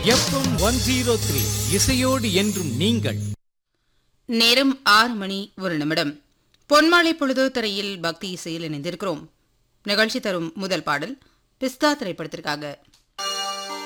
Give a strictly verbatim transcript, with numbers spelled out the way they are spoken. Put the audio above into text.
FM one zero three இசையோடு என்றும் நீங்கள். நேரம் ஆறு மணி ஒரு நிமிடம். பொன்மாலை பொழுது திரையில் பக்தி இசையில் இணைந்திருக்கிறோம். நிகழ்ச்சி தரும் முதல் பாடல் பிஸ்தா திரைப்படத்திற்காக.